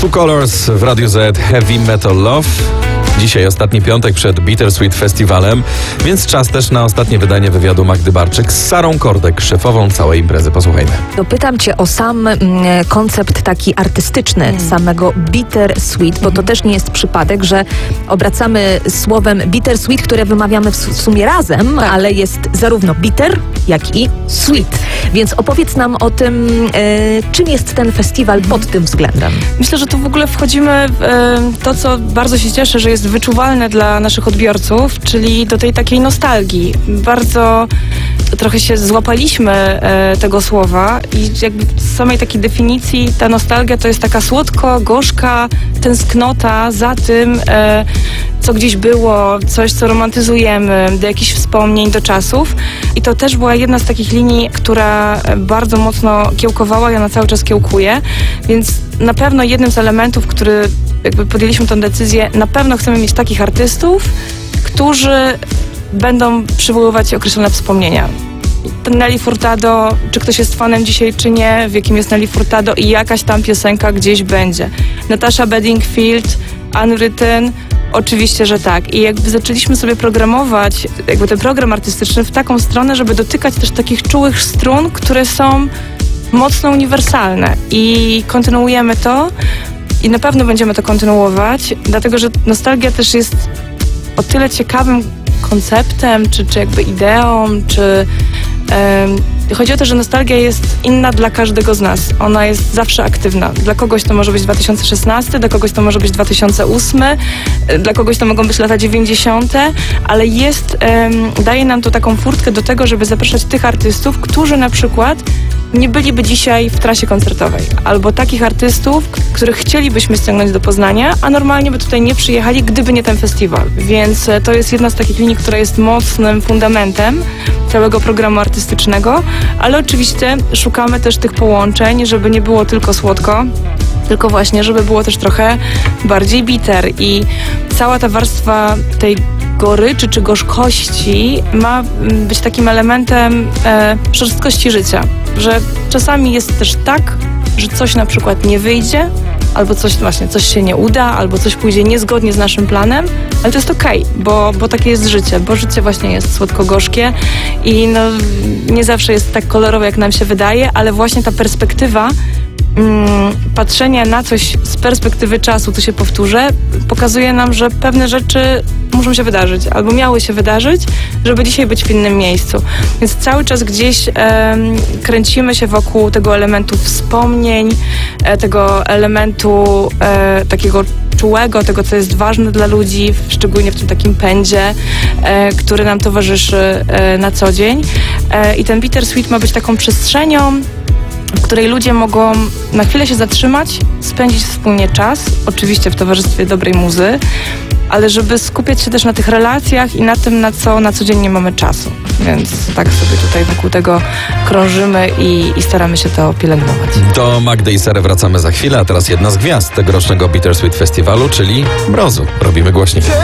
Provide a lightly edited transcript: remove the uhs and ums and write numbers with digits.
True Colors w Radiu Z Heavy Metal Love. Dzisiaj ostatni piątek przed Bittersweet Festiwalem, więc czas też na ostatnie wydanie wywiadu Magdy Barczyk z Sarą Kordek, szefową całej imprezy. Posłuchajmy. Pytam cię o sam koncept taki artystyczny samego Bittersweet, bo to też nie jest przypadek, że obracamy słowem Bittersweet, które wymawiamy w sumie razem, ale jest zarówno bitter, jak i sweet. Więc opowiedz nam o tym, czym jest ten festiwal pod tym względem. Myślę, że tu w ogóle wchodzimy w to, co bardzo się cieszę, że jest wyczuwalne dla naszych odbiorców, czyli do tej takiej nostalgii. Bardzo trochę się złapaliśmy tego słowa i jakby z samej takiej definicji ta nostalgia to jest taka słodko-gorzka tęsknota za tym, co gdzieś było, coś, co romantyzujemy, do jakichś wspomnień, do czasów. I to też była jedna z takich linii, która bardzo mocno kiełkowała i ona cały czas kiełkuje. Więc na pewno jednym z elementów, który jakby podjęliśmy tę decyzję, na pewno chcemy mieć takich artystów, którzy będą przywoływać określone wspomnienia. Nelly Furtado, czy ktoś jest fanem dzisiaj, czy nie, w jakim jest Nelly Furtado i jakaś tam piosenka gdzieś będzie. Natasha Bedingfield, Unwritten, oczywiście, że tak. I jakby zaczęliśmy sobie programować jakby ten program artystyczny w taką stronę, żeby dotykać też takich czułych strun, które są mocno uniwersalne. I kontynuujemy to i na pewno będziemy to kontynuować, dlatego że nostalgia też jest o tyle ciekawym konceptem, czy jakby ideą, czy chodzi o to, że nostalgia jest inna dla każdego z nas. Ona jest zawsze aktywna. Dla kogoś to może być 2016, dla kogoś to może być 2008, dla kogoś to mogą być lata 90., ale daje nam to taką furtkę do tego, żeby zapraszać tych artystów, którzy na przykład nie byliby dzisiaj w trasie koncertowej. Albo takich artystów, których chcielibyśmy ściągnąć do Poznania, a normalnie by tutaj nie przyjechali, gdyby nie ten festiwal. Więc to jest jedna z takich linii, która jest mocnym fundamentem całego programu artystycznego, ale oczywiście szukamy też tych połączeń, żeby nie było tylko słodko, tylko właśnie, żeby było też trochę bardziej bitter i cała ta warstwa tej goryczy czy gorzkości ma być takim elementem szorstkości życia, że czasami jest też tak, że coś na przykład nie wyjdzie, albo coś się nie uda, albo coś pójdzie niezgodnie z naszym planem, ale to jest okej, bo takie jest życie, bo życie właśnie jest słodko-gorzkie i nie zawsze jest tak kolorowe, jak nam się wydaje, ale właśnie ta perspektywa patrzenia na coś z perspektywy czasu, tu się powtórzę, pokazuje nam, że pewne rzeczy muszą się wydarzyć, albo miały się wydarzyć, żeby dzisiaj być w innym miejscu. Więc cały czas gdzieś kręcimy się wokół tego elementu wspomnień, tego elementu takiego czułego, tego, co jest ważne dla ludzi, szczególnie w tym takim pędzie, który nam towarzyszy na co dzień. I ten Bittersweet ma być taką przestrzenią, w której ludzie mogą na chwilę się zatrzymać, spędzić wspólnie czas, oczywiście w towarzystwie dobrej muzy, ale żeby skupiać się też na tych relacjach i na tym, na co dzień nie mamy czasu. Więc tak sobie tutaj wokół tego krążymy i staramy się to pielęgnować. Do Magdy i Sary wracamy za chwilę, a teraz jedna z gwiazd tegorocznego Bittersweet Festiwalu, czyli Mrozu. Robimy głośniej.